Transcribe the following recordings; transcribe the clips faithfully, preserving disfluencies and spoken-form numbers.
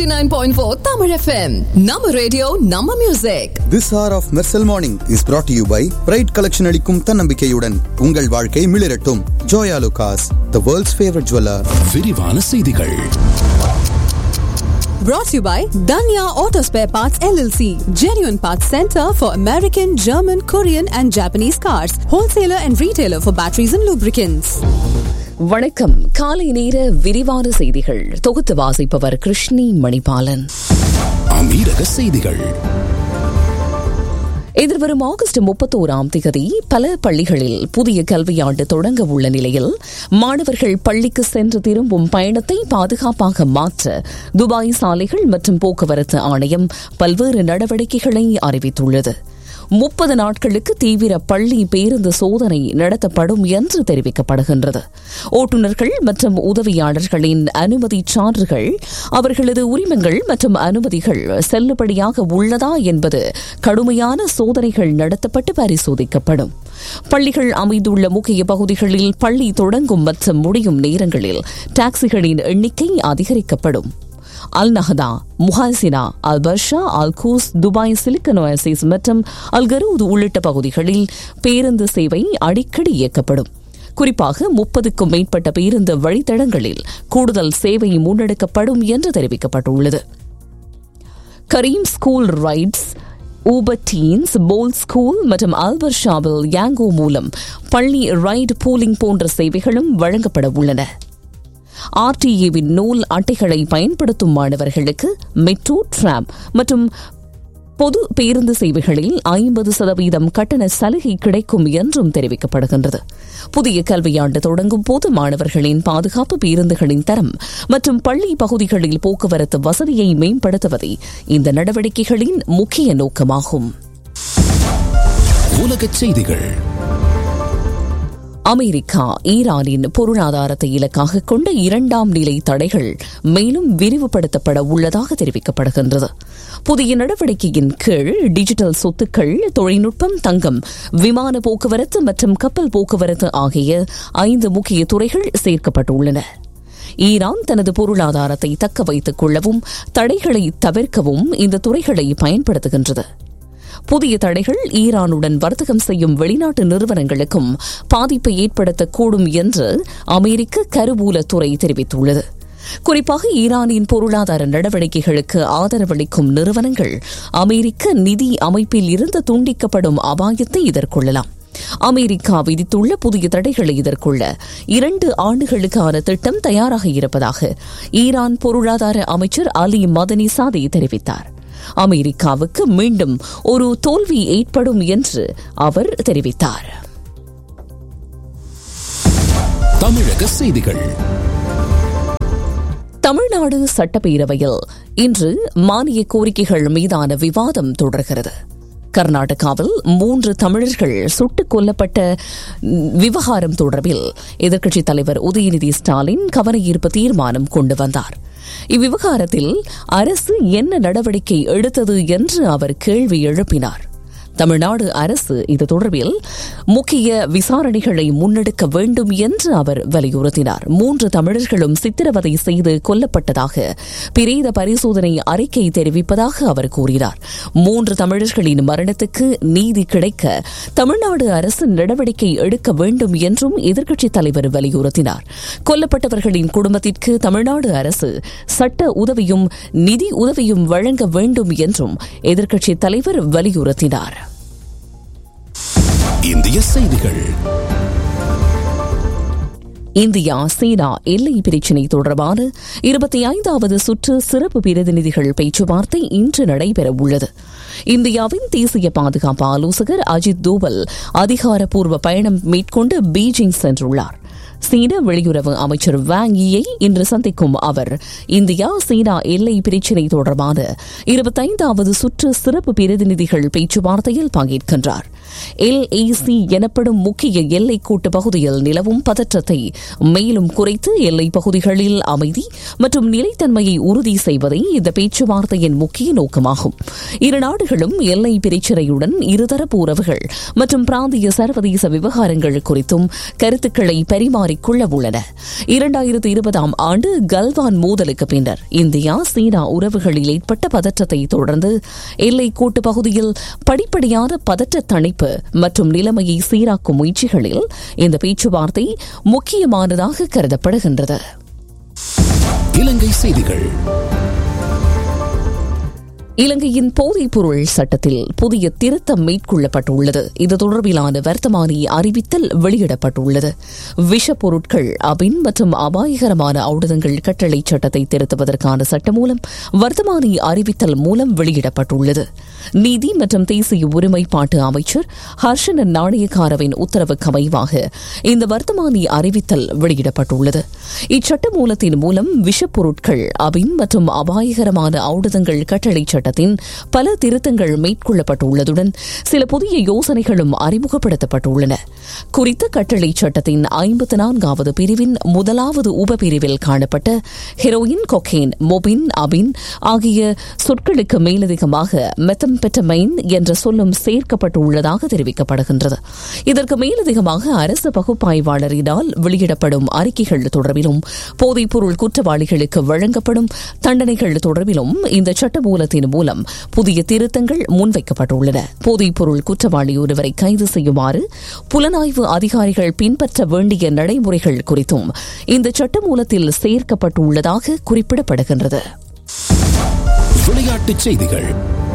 eighty-nine point four Tamil F M. Nama radio, Nama music. This hour of Mersal Morning is brought to you by Pride Collection அளிக்கும் தன்னம்பிக்கையுடன் உங்கள் வாழ்க்கை மிளிரட்டும். Joya Lucas, the world's favorite jeweler. விரிவான செய்திகள். Brought to you by Danya Auto Spare Parts L L C. Genuine Parts Center for American, German, Korean and Japanese cars. Wholesaler and retailer for batteries and lubricants. வணக்கம். காலை நேர விரிவான செய்திகள் தொகுத்து வாசிப்பவர் கிருஷ்ணி மணிபாலன். அமீரக செய்திகள். எதிர்வரும் ஆகஸ்ட் முப்பத்தோராம் தேதி பல பள்ளிகளில் புதிய கல்வியாண்டு தொடங்க உள்ள நிலையில் மாணவர்கள் பள்ளிக்கு சென்று திரும்பும் பயணத்தை பாதுகாப்பாக மாற்ற துபாய் சாலைகள் மற்றும் போக்குவரத்து ஆணையம் பல்வேறு நடவடிக்கைகளை அறிவித்துள்ளது. முப்பது நாட்களுக்கு தீவிர பள்ளி பேருந்து சோதனை நடத்தப்படும் என்று தெரிவிக்கப்படுகின்றது. ஓட்டுநர்கள் மற்றும் உதவியாளர்களின் அனுமதி சான்றுகள், அவர்களது உரிமங்கள் மற்றும் அனுமதிகள் செல்லுபடியாக உள்ளதா என்பது கடுமையான சோதனைகள் நடத்தப்பட்டு பரிசோதிக்கப்படும். பள்ளிகள் அமைந்துள்ள முக்கிய பகுதிகளில் பள்ளி தொடங்கும் மற்றும் முடியும் நேரங்களில் டாக்ஸிகளின் எண்ணிக்கை அதிகரிக்கப்படும். அல் நஹதா, முஹாசினா, அல் பர்ஷா, அல் கூஸ், துபாய் சிலிக்கன் ஒயாசிஸ் மற்றும் அல் கரூத் உள்ளிட்ட பகுதிகளில் பேருந்து சேவை அடிக்கடி இயக்கப்படும். குறிப்பாக முப்பதுக்கும் மேற்பட்ட பேருந்து வழித்தடங்களில் கூடுதல் சேவை முன்னெடுக்கப்படும் என்று தெரிவிக்கப்பட்டுள்ளது. கரீம் ஸ்கூல் ரைட்ஸ், ஊபர் டீன்ஸ், போல் ஸ்கூல் மற்றும் அல்பர்ஷாவில் யாங்கோ மூலம் பள்ளி ரைடு பூலிங் போன்ற சேவைகளும் வழங்கப்பட உள்ளன. ஆர்டிஏவின் நூல் அட்டைகளை பயன்படுத்தும் மாணவர்களுக்கு மெட்ரோ, டிராம் மற்றும் பொது பேருந்து சேவைகளில் ஐம்பது சதவீதம் கட்டண சலுகை கிடைக்கும் என்றும் தெரிவிக்கப்படுகின்றது. புதிய கல்வியாண்டு தொடங்கும் போது மாணவர்களின் பாதுகாப்பு, பேருந்துகளின் தரம் மற்றும் பள்ளி பகுதிகளில் போக்குவரத்து வசதியை மேம்படுத்துவதே இந்த நடவடிக்கைகளின் முக்கிய நோக்கமாகும். உலகச் செய்திகள். அமெரிக்கா ஈரானின் பொருளாதாரத்தை இலக்காக கொண்ட இரண்டாம் நிலை தடைகள் மேலும் விரிவுபடுத்தப்பட உள்ளதாக தெரிவிக்கப்படுகின்றது. புதிய நடவடிக்கையின் கீழ் டிஜிட்டல் சொத்துக்கள், தொழில்நுட்பம், தங்கம், விமான போக்குவரத்து மற்றும் கப்பல் போக்குவரத்து ஆகிய ஐந்து முக்கிய துறைகள் சேர்க்கப்பட்டுள்ளன. ஈரான் தனது பொருளாதாரத்தை தக்க வைத்துக் கொள்ளவும் தடைகளை தவிர்க்கவும் இந்த துறைகளை பயன்படுத்துகின்றது. புதிய தடைகள் ஈரானுடன் வர்த்தகம் செய்யும் வெளிநாட்டு நிறுவனங்களுக்கும் பாதிப்பை ஏற்படுத்தக்கூடும் என்று அமெரிக்க கருவூலத்துறை தெரிவித்துள்ளது. குறிப்பாக ஈரானின் பொருளாதார நடவடிக்கைகளுக்கு ஆதரவளிக்கும் நிறுவனங்கள் அமெரிக்க நிதி அமைப்பில் இருந்து துண்டிக்கப்படும் அபாயத்தை எதிர்கொள்ளலாம். அமெரிக்கா விதித்துள்ள புதிய தடைகளை எதிர்கொள்ள இரண்டு ஆண்டுகளுக்கான திட்டம் தயாராக இருப்பதாக ஈரான் பொருளாதார அமைச்சர் அலி மதனிசாதி தெரிவித்தார். அமெரிக்காவுக்கு மீண்டும் ஒரு தோல்வி ஏற்படும் என்று அவர் தெரிவித்தார். தமிழக செய்திகள். தமிழ்நாடு சட்டப்பேரவையில் இன்று மானிய கோரிக்கைகள் மீதான விவாதம் தொடர்கிறது. கர்நாடகாவில் மூன்று தமிழர்கள் சுட்டுக் கொல்லப்பட்ட விவகாரம் தொடர்பில் எதிர்க்கட்சித் தலைவர் உதயநிதி ஸ்டாலின் கவனஈர்ப்பு தீர்மானம் கொண்டு வந்தார். இவ்விவகாரத்தில் அரசு என்ன நடவடிக்கை எடுத்தது என்று அவர் கேள்வி எழுப்பினார். தமிழ்நாடு அரசு இது தொடர்பில் முக்கிய விசாரணைகளை முன்னெடுக்க வேண்டும் என்று அவர் வலியுறுத்தினார். மூன்று தமிழர்களும் சித்திரவதை செய்து கொல்லப்பட்டதாக பிரேத பரிசோதனை அறிக்கை தெரிவிப்பதாக அவர் கூறினார். மூன்று தமிழர்களின் மரணத்துக்கு நீதி கிடைக்க தமிழ்நாடு அரசு நடவடிக்கை எடுக்க வேண்டும் என்றும் எதிர்க்கட்சித் தலைவர் வலியுறுத்தினார். கொல்லப்பட்டவர்களின் குடும்பத்திற்கு தமிழ்நாடு அரசு சட்ட உதவியும் நிதி உதவியும் வழங்க வேண்டும் என்றும் எதிர்க்கட்சித் தலைவர் வலியுறுத்தினார். இந்திய செய்திகள். இந்தியா சீனா எல்லை பிரச்சினை தொடர்பான இருபத்தி ஐந்தாவது சுற்று சிறப்பு பிரதிநிதிகள் பேச்சுவார்த்தை இன்று நடைபெற உள்ளது. இந்தியாவின் தேசிய பாதுகாப்பு ஆலோசகர் அஜித் தோவல் அதிகாரப்பூர்வ பயணம் மேற்கொண்டு பீஜிங் சென்றுள்ளார். சீன வெளியுறவு அமைச்சர் வாங் யியை இன்று சந்திக்கும் அவர் இந்தியா சீனா எல்லை பிரச்சினை தொடர்பான இருபத்தைந்தாவது சுற்று சிறப்பு பிரதிநிதிகள் பேச்சுவார்த்தையில் பங்கேற்கின்றார். எல்ஏசி எனப்படும் முக்கிய எல்லை கூட்டு பகுதியில் நிலவும் பதற்றத்தை மேலும் குறைத்து எல்லை பகுதிகளில் அமைதி மற்றும் நிலைத்தன்மையை உறுதி செய்வதே இந்த பேச்சுவார்த்தையின் முக்கிய நோக்கமாகும். இரு நாடுகளும் எல்லை பிரச்சினையுடன் இருதரப்பு உறவுகள் மற்றும் பிராந்திய சர்வதேச விவகாரங்கள் குறித்தும் கருத்துக்களை பரிமாறிக்கொள்ள உள்ளன. இரண்டாயிரத்தி இருபதாம் ஆண்டு கல்வான் மோதலுக்கு பின்னர் இந்தியா சீனா உறவுகளில் ஏற்பட்ட பதற்றத்தை தொடர்ந்து எல்லை கூட்டு பகுதியில் படிப்படியான பதற்ற தணிப்பு மற்றும் நிலைமையை சீராக்கும் முயற்சிகளில் இந்த பேச்சுவார்த்தை முக்கியமானதாக கருதப்படுகின்றது. இலங்கை செய்திகள். இலங்கையின் போதைப் பொருள் சட்டத்தில் புதிய திருத்தம் மேற்கொள்ளப்பட்டுள்ளது. இது தொடர்பிலான வர்த்தமானி அறிவித்தல் வெளியிடப்பட்டுள்ளது. விஷப் பொருட்கள், அபின் மற்றும் அபாயகரமான ஆயுதங்கள் கட்டளை சட்டத்தை திருத்துவதற்கான சட்டம் மூலம் வர்த்தமானி அறிவித்தல் மூலம் வெளியிடப்பட்டுள்ளது. நீதி மற்றும் தேசிய ஒருமைப்பாட்டு அமைச்சர் ஹர்ஷன நாணயக்காரவின் உத்தரவுக்கு அமைவாக இந்த வர்த்தமானி அறிவித்தல் வெளியிடப்பட்டுள்ளது. இச்சட்ட மூலத்தின் மூலம் விஷப் பொருட்கள், அபின் மற்றும் அபாயகரமான ஆயுதங்கள் கட்டளை பல திருத்தங்கள் மேற்கொள்ளப்பட்டுள்ளதுடன் சில புதிய யோசனைகளும் அறிமுகப்படுத்தப்பட்டுள்ளன. குறித்த கட்டளை சட்டத்தின் ஐம்பத்தி நான்காவது பிரிவின் முதலாவது உபபிரிவில் காணப்பட்ட ஹெரோயின், கொக்கைன், மொபின், அபின் ஆகிய சொற்களுக்கு மேலதிகமாக மெத்தம்பெட்டமைன் என்ற சொல்லும் சேர்க்கப்பட்டுள்ளதாக தெரிவிக்கப்படுகின்றது. இதற்கு மேலதிகமாக அரசு பகுப்பாய்வாளரினால் வெளியிடப்படும் அறிக்கைகள் தொடர்பிலும் போதைப்பொருள் குற்றவாளிகளுக்கு வழங்கப்படும் தண்டனைகள் தொடர்பிலும் இந்த சட்ட மூலத்தின் மூலம் புதிய திருத்தங்கள் முன்வைக்கப்பட்டுள்ளன. போதைப்பொருள் குற்றவாளி ஒருவரை கைது செய்யுமாறு புலனாய்வு அதிகாரிகள் பின்பற்ற வேண்டிய நடைமுறைகள் குறித்தும் இந்த சட்ட மூலத்தில் சேர்க்கப்பட்டுள்ளதாக குறிப்பிடப்படுகின்றது. விளையாட்டுச் செய்திகள்.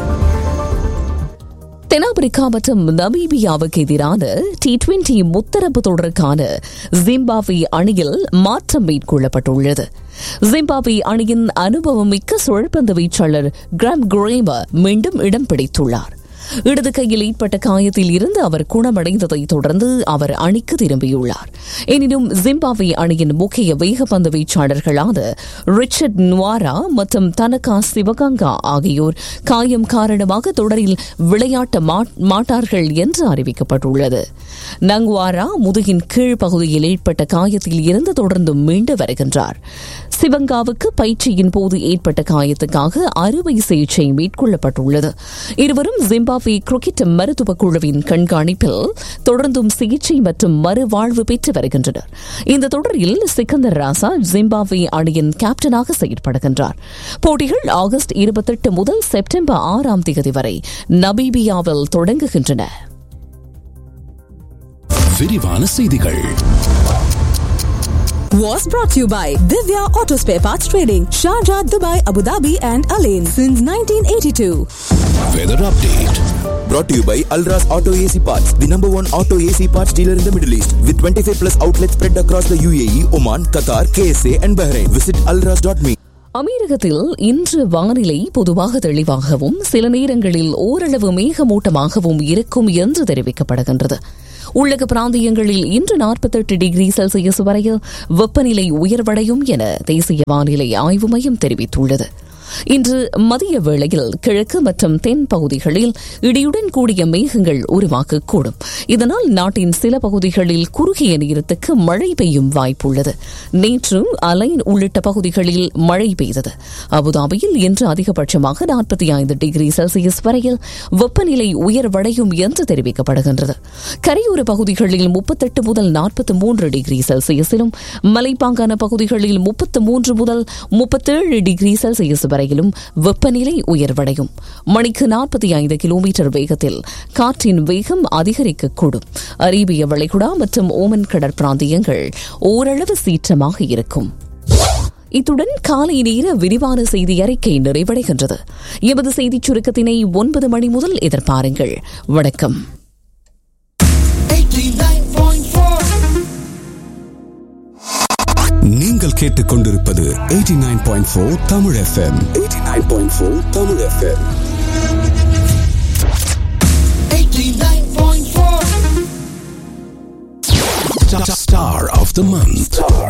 தென்னாப்பிரிக்கா மற்றும் நமீபியாவுக்கு எதிரான டி டுவெண்டி முத்தரப்பு தொடருக்கான ஜிம்பாப்வே அணியில் மாற்றம் மேற்கொள்ளப்பட்டுள்ளது. ஜிம்பாப்வே அணியின் அனுபவமிக்க சுழற்பந்து வீச்சாளர் கிராம் கிரேமர் மீண்டும் இடம் பிடித்துள்ளார். இடது கையில் ஏற்பட்ட காயத்தில் இருந்து அவர் குணமடைந்ததை தொடர்ந்து அவர் அணிக்கு திரும்பியுள்ளார். எனினும் ஜிம்பாப்வே அணியின் முக்கிய வேகப்பந்து வீச்சாளர்களான ரிச்சர்ட் நுவாரா மற்றும் தனகா சிவகங்கா ஆகியோர் காயம் காரணமாக தொடரில் விளையாட்ட மாட்டார்கள் என்று அறிவிக்கப்பட்டுள்ளது. நங்குவாரா முதுகின் கீழ் பகுதியில் ஏற்பட்ட காயத்தில் இருந்து தொடர்ந்து மீண்டு வருகின்றார். சிவங்காவுக்கு பயிற்சியின் போது ஏற்பட்ட காயத்துக்காக அறுவை சிகிச்சை மேற்கொள்ளப்பட்டுள்ளது. இருவரும் ஜிம்பாப்வே கிரிக்கெட் மருத்துவ குழுவின் கண்காணிப்பில் தொடர்ந்தும் சிகிச்சை மற்றும் மறுவாழ்வு பெற்று வருகின்றனர். இந்த தொடரில் சிக்கந்தர் ராசா ஜிம்பாப்வே அணியின் கேப்டனாக செயற்படுகின்றார். போட்டிகள் ஆகஸ்ட் இருபத்தெட்டு முதல் செப்டம்பர் ஆறாம் தேதி வரை நமீபியாவில் தொடங்குகின்றன. விரிவான செய்திகள். Was brought to you by Divya Auto Spare Parts Trading, Sharjah, Dubai, Abu Dhabi and Alain since nineteen eighty-two. Weather update. Brought to you by Alras Auto A C Parts, the number one auto A C parts dealer in the Middle East, with twenty-five plus outlets spread across the U A E, Oman, Qatar, K S A and Bahrain. Visit alras dot me. அமீரகத்தில் இன்று வானிலை பொதுவாக தெளிவாகவும் சில நேரங்களில் ஓரளவு மேகமூட்டமாகவும் இருக்கும் என்று தெரிவிக்கப்படுகின்றது. உள்ளக பிராந்தியங்களில் இன்று நாற்பத்தெட்டு டிகிரி செல்சியஸ் வரையில் வெப்பநிலை உயர்வடையும் என தேசிய வானிலை ஆய்வு மையம் தெரிவித்துள்ளது. இன்று மதிய வேளையில் கிழக்கு மற்றும் தென் பகுதிகளில் இடியுடன் கூடிய மேகங்கள் உருவாகக்கூடும். இதனால் நாட்டின் சில பகுதிகளில் குறுகிய நேரத்துக்கு மழை பெய்யும் வாய்ப்புள்ளது. நேற்று அலைன் உள்ளிட்ட பகுதிகளில் மழை பெய்தது. அபுதாபியில் இன்று அதிகபட்சமாக நாற்பத்தி ஐந்து டிகிரி செல்சியஸ் வரையில் வெப்பநிலை உயர்வடையும் என்று தெரிவிக்கப்படுகின்றது. கரையோர பகுதிகளில் முப்பத்தெட்டு முதல் நாற்பத்தி மூன்று டிகிரி செல்சியஸிலும், மலைப்பாங்கான பகுதிகளில் முப்பத்து மூன்று முதல் முப்பத்தேழு டிகிரி செல்சியஸ் வரையிலும் வெப்பநிலை உயர்வடையும். மணிக்கு நாற்பத்தி ஐந்து கிலோமீட்டர் வேகத்தில் காற்றின் வேகம் அதிகரிக்கக்கூடும். அரேபிய வளைகுடா மற்றும் ஓமன் கடற்பிராந்தியங்கள் ஓரளவு சீற்றமாக இருக்கும். இத்துடன் காலை நேர விரிவான செய்தி அறிக்கை நிறைவடைகின்றது. எமது செய்திச் சுருக்கத்தினை ஒன்பது மணி முதல் எதிர்பாருங்கள். வணக்கம். நீங்கள் கேட்டுக்கொண்டிருப்பது எண்பத்தி ஒன்பது புள்ளி நான்கு தமிழ் எஃப்எம். எண்பத்தி ஒன்பது புள்ளி நான்கு Tamil FM. Star of the month.